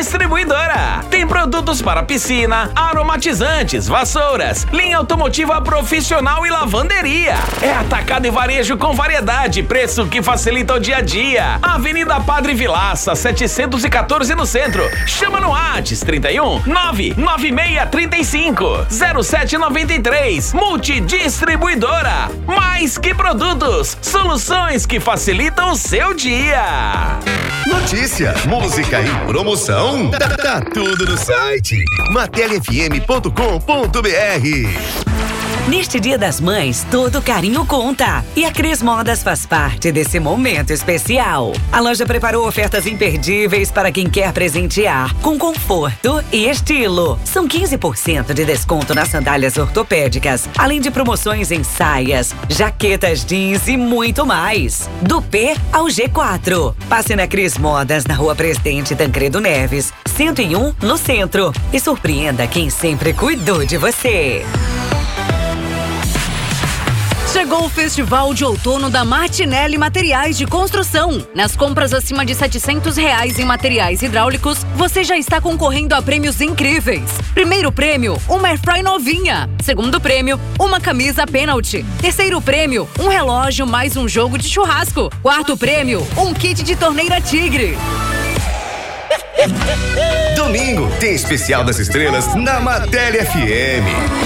Distribuidora. Tem produtos para piscina, aromatizantes, vassouras, linha automotiva profissional e lavanderia. É atacado e varejo com variedade, preço que facilita o dia a dia. Avenida Padre Vilaça, 714 no centro. Chama no WhatsApp 31 99635 0793. Multidistribuidora. Mais que produtos, soluções que facilitam o seu dia. Notícia, música e promoção, tá tudo no site mateliafm.com.br. Neste Dia das Mães, todo carinho conta. E a Cris Modas faz parte desse momento especial. A loja preparou ofertas imperdíveis para quem quer presentear, com conforto e estilo. São 15% de desconto nas sandálias ortopédicas, além de promoções em saias, jaquetas jeans e muito mais. Do P ao G4. Passe na Cris Modas, na Rua Presidente Tancredo Neves, 101, no centro. E surpreenda quem sempre cuidou de você. Chegou o Festival de Outono da Martinelli Materiais de Construção. Nas compras acima de R$700 em materiais hidráulicos, você já está concorrendo a prêmios incríveis. Primeiro prêmio, uma airfry novinha. Segundo prêmio, uma camisa pênalti. Terceiro prêmio, um relógio mais um jogo de churrasco. Quarto prêmio, um kit de torneira Tigre. Domingo tem especial das estrelas na Matéria FM.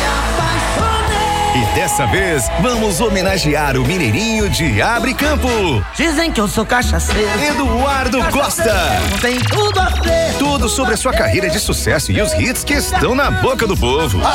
E dessa vez, vamos homenagear o mineirinho de Abre Campo. Dizem que eu sou cachaceiro. Eduardo Costa. Tem tudo a ver. Tudo sobre a sua carreira de sucesso e os hits que estão na boca do povo.